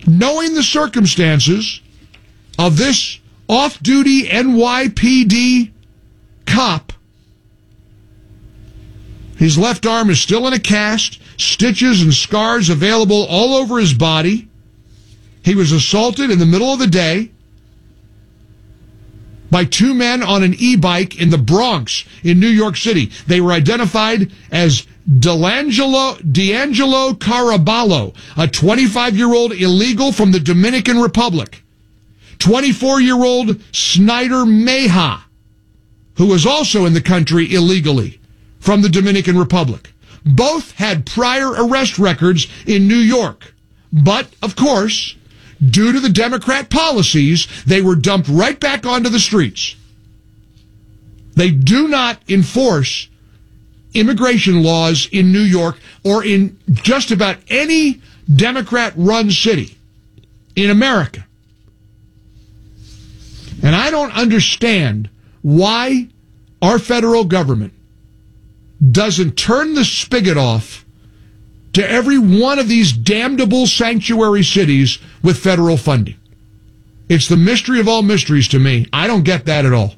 knowing the circumstances of this off-duty NYPD cop, his left arm is still in a cast, stitches and scars available all over his body. He was assaulted in the middle of the day by two men on an e-bike in the Bronx in New York City. They were identified as D'Angelo Caraballo, a 25-year-old illegal from the Dominican Republic, 24-year-old Snyder Meja, who was also in the country illegally from the Dominican Republic. Both had prior arrest records in New York, but, of course, due to the Democrat policies, they were dumped right back onto the streets. They do not enforce immigration laws in New York or in just about any Democrat-run city in America. And I don't understand why our federal government doesn't turn the spigot off to every one of these damnable sanctuary cities with federal funding. It's the mystery of all mysteries to me. I don't get that at all.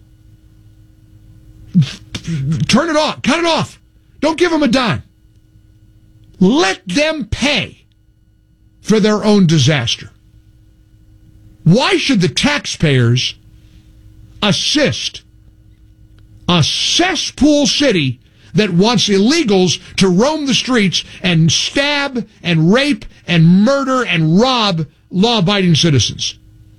Turn it off. Cut it off. Don't give them a dime. Let them pay for their own disaster. Why should the taxpayers assist a cesspool city that wants illegals to roam the streets and stab and rape and murder and rob law-abiding citizens?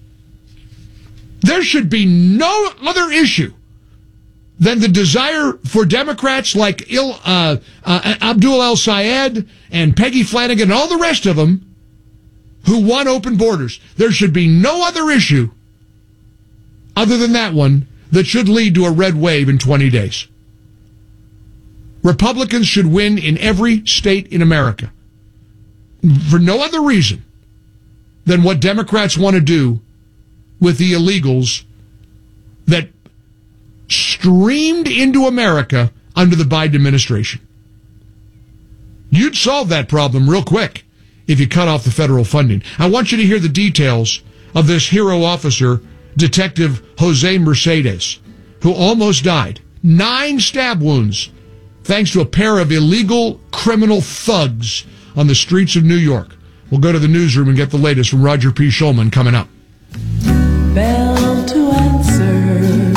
There should be no other issue than the desire for Democrats like Abdul El-Sayed and Peggy Flanagan and all the rest of them who want open borders. There should be no other issue other than that one that should lead to a red wave in 20 days. Republicans should win in every state in America for no other reason than what Democrats want to do with the illegals that streamed into America under the Biden administration. You'd solve that problem real quick if you cut off the federal funding. I want you to hear the details of this hero officer, Detective Jose Mercedes, who almost died. 9 stab wounds, thanks to a pair of illegal criminal thugs on the streets of New York. We'll go to the newsroom and get the latest from Roger P. Schulman coming up. Bell to answer.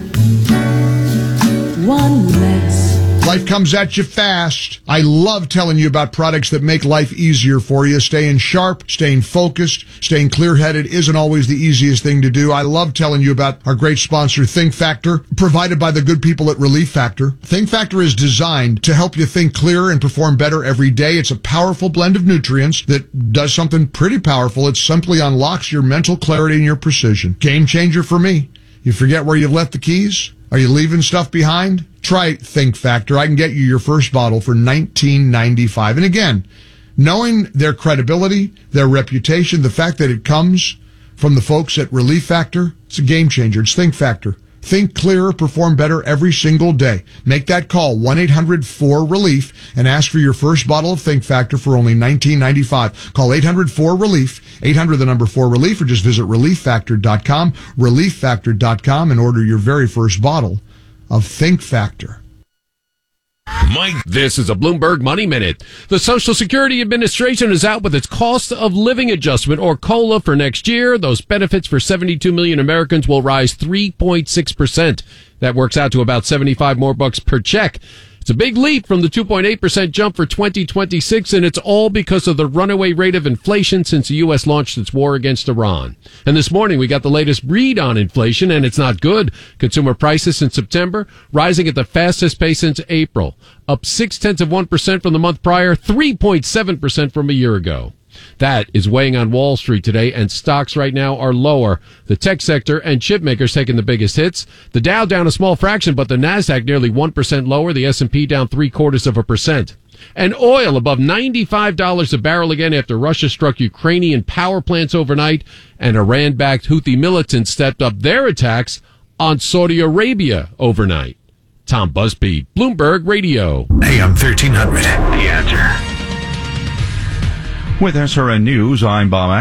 One less. Life comes at you fast. I love telling you about products that make life easier for you. Staying sharp, staying focused, staying clear-headed isn't always the easiest thing to do. I love telling you about our great sponsor, Think Factor, provided by the good people at Relief Factor. Think Factor is designed to help you think clearer and perform better every day. It's a powerful blend of nutrients that does something pretty powerful. It simply unlocks your mental clarity and your precision. Game changer for me. You forget where you left the keys? Are you leaving stuff behind? Try Think Factor. I can get you your first bottle for $19.95. And again, knowing their credibility, their reputation, the fact that it comes from the folks at Relief Factor, it's a game changer. It's Think Factor. Think clearer, perform better every single day. Make that call, 1-800-4RELIEF, and ask for your first bottle of Think Factor for only $19.95. Call 800-4RELIEF, 800-4RELIEF, or just visit ReliefFactor.com, ReliefFactor.com, and order your very first bottle of Think Factor. Mike, this is a Bloomberg Money Minute. The Social Security Administration is out with its cost of living adjustment, or COLA, for next year. Those benefits for 72 million Americans will rise 3.6%. That works out to about 75 more bucks per check. It's a big leap from the 2.8% jump for 2026, and it's all because of the runaway rate of inflation since the U.S. launched its war against Iran. And this morning, we got the latest read on inflation, and it's not good. Consumer prices in September rising at the fastest pace since April, up 0.6% from the month prior, 3.7% from a year ago. That is weighing on Wall Street today, and stocks right now are lower. The tech sector and chip makers taking the biggest hits. The Dow down a small fraction, but the Nasdaq nearly 1% lower. The S&P down 0.75%. And oil above $95 a barrel again after Russia struck Ukrainian power plants overnight, and Iran-backed Houthi militants stepped up their attacks on Saudi Arabia overnight. Tom Busby, Bloomberg Radio. AM 1300. The Answer. With SRN News, I'm Bob